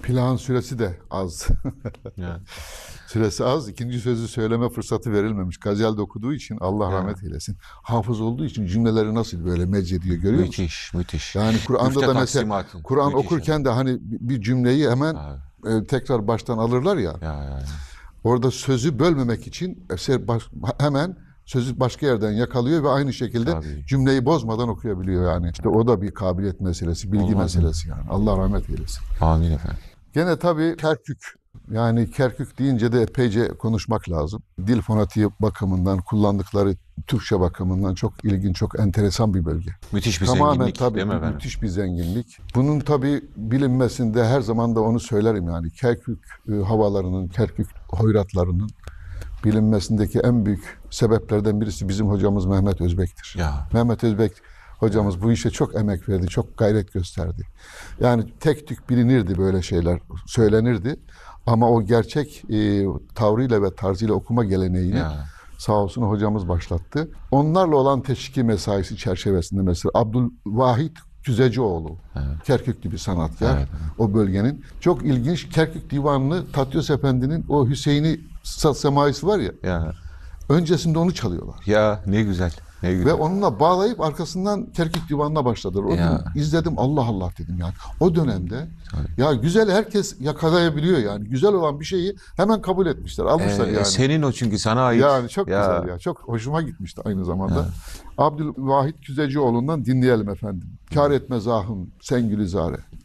Plağın süresi de az. Yani. Süresi az. İkinci sözü söyleme fırsatı verilmemiş. Gazel'de okuduğu için Allah Ya. rahmet eylesin. Hafız olduğu için cümleleri nasıl böyle meczediyor görüyor musun? Müthiş, müthiş. Yani Kur'an'da Müfte da mesela taksimatı. Kur'an Müthiş yani. okurken de hani bir cümleyi hemen Abi. tekrar baştan alırlar ya. Ya. Orada sözü bölmemek için hemen sözü başka yerden yakalıyor ve aynı şekilde Tabii. cümleyi bozmadan okuyabiliyor yani. İşte o da bir kabiliyet meselesi, bilgi Olmaz mı? meselesi yani. Allah rahmet eylesin. Amin efendim. Gene tabii Kerkük. Yani Kerkük deyince de epeyce konuşmak lazım. Dil fonetiği bakımından, kullandıkları Türkçe bakımından çok ilginç, çok enteresan bir bölge. Müthiş bir Tamamen zenginlik tabii değil mi efendim? müthiş bir zenginlik. Bunun tabii bilinmesinde her zaman da onu söylerim yani. Kerkük havalarının, Kerkük hoyratlarının bilinmesindeki en büyük sebeplerden birisi bizim hocamız Mehmet Özbek'tir. Ya. Mehmet Özbek hocamız bu işe çok emek verdi, çok gayret gösterdi. Yani tek tük bilinirdi böyle şeyler, söylenirdi. Ama o gerçek tavrıyla ve tarzıyla okuma geleneğini Ya. sağ olsun hocamız başlattı. Onlarla olan teşviki mesaisi çerçevesinde mesela Abdülvahit Küzecioğlu, Evet. Kerküklü bir sanatkar, Evet. o bölgenin. Çok ilginç Kerkük Divanı'nı Tatyos Efendi'nin o Hüseyin'i semaisi var ya, Ya. öncesinde onu çalıyorlar. Ya ne güzel. Ne güzel. Ve onunla bağlayıp arkasından Kerkük Divanı'na başladılar. O Ya. gün izledim Allah Allah dedim yani. O dönemde ya güzel herkes yakalayabiliyor yani. Güzel olan bir şeyi hemen kabul etmişler. Almışlar yani. Senin o çünkü sana ait. Yani çok Ya. güzel ya. Çok hoşuma gitmişti aynı zamanda. Abdülvahit Küzecioğlu'ndan dinleyelim efendim. Kâr etmez ahım sen gülizare.